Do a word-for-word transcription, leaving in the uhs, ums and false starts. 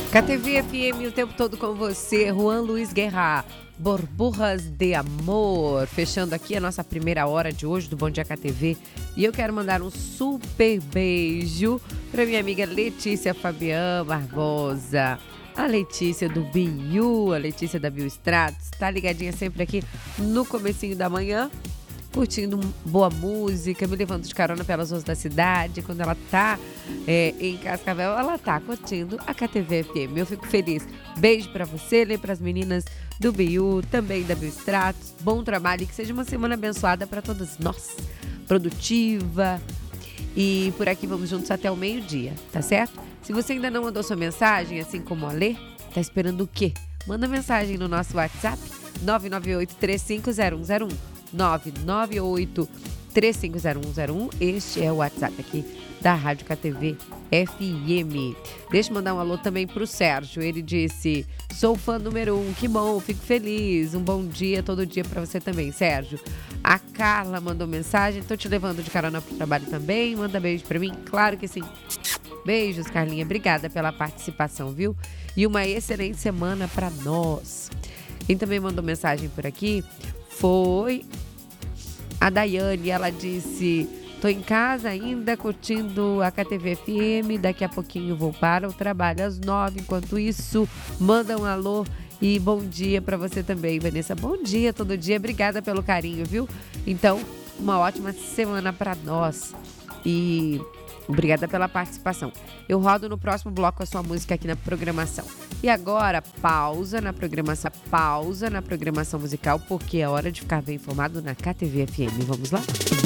K T V F M o tempo todo com você, Juan Luiz Guerra, Borburras de Amor, fechando aqui a nossa primeira hora de hoje do Bom Dia K T V. E eu quero mandar um super beijo para minha amiga Letícia Fabiana Barbosa, a Letícia do B U, a Letícia da Biostratos, tá ligadinha sempre aqui no comecinho da manhã, curtindo boa música, me levando de carona pelas ruas da cidade. Quando ela tá é, em Cascavel, ela tá curtindo a K T V F M. Eu fico feliz. Beijo pra você, lê pras meninas do B U, também da Biostratos. Bom trabalho e que seja uma semana abençoada para todas nós. Produtiva. E por aqui vamos juntos até o meio-dia, tá certo? Se você ainda não mandou sua mensagem, assim como a Lê, tá esperando o quê? Manda mensagem no nosso WhatsApp nove nove oito, três cinco zero um zero um. nove nove oito, três cinco zero um zero um. Este é o WhatsApp aqui da Rádio K T V F M. Deixa eu mandar um alô também pro Sérgio. Ele disse: sou fã número um, que bom, fico feliz. Um bom dia todo dia pra você também, Sérgio. A Carla mandou mensagem: tô te levando de carona pro trabalho também. Manda beijo pra mim, claro que sim. Beijos, Carlinha, obrigada pela participação, viu? E uma excelente semana pra nós. Quem também mandou mensagem por aqui foi a Daiane. Ela disse: tô em casa ainda curtindo a K T V F M, daqui a pouquinho vou para o trabalho às nove. Enquanto isso, manda um alô e bom dia para você também, Vanessa. Bom dia todo dia, obrigada pelo carinho, viu? Então, uma ótima semana para nós e obrigada pela participação. Eu rodo no próximo bloco a sua música aqui na programação. E agora, pausa na programação, pausa na programação musical, porque é hora de ficar bem informado na K T V F M. Vamos lá?